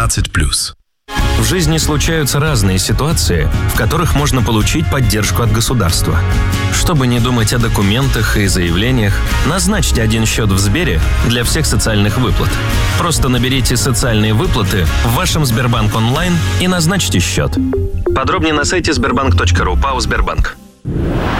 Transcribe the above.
18+. В жизни случаются разные ситуации, в которых можно получить поддержку от государства. Чтобы не думать о документах и заявлениях, назначьте один счет в Сбере для всех социальных выплат. Просто наберите «Социальные выплаты» в вашем Сбербанк онлайн и назначьте счет. Подробнее на сайте sberbank.ru. ПАО «Сбербанк».